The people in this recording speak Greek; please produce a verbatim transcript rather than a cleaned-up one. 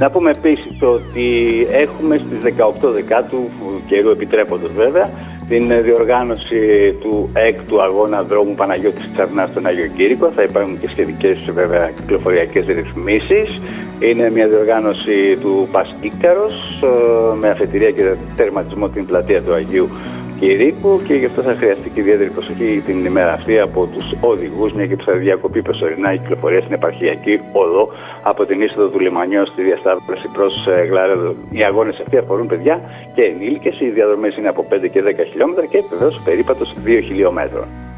Να πούμε επίσης ότι έχουμε στις δεκαοκτώ Δεκάτου, καιρού επιτρέποντος βέβαια, την διοργάνωση του έκτου αγώνα δρόμου Παναγιώτης Τσαρνάς στον Άγιο Κήρυκο. Θα υπάρχουν και σχετικές βέβαια κυκλοφοριακές ρυθμίσεις. Είναι μια διοργάνωση του Πας Ίκαρος με αφετηρία και τερματισμό την πλατεία του Αγίου Κηρύκου, και γι' αυτό θα χρειαστεί και ιδιαίτερη προσοχή την ημέρα αυτή από τους οδηγούς, μια και θα διακοπεί προσωρινά η κυκλοφορία στην επαρχιακή οδό από την είσοδο του Λιμανιού στη διασταύρωση προς Γλαρέδο. Οι αγώνες αυτοί αφορούν παιδιά και ενήλικες. Οι διαδρομές είναι από πέντε και δέκα χιλιόμετρα και βεβαίως περίπατος δύο χιλιόμετρων.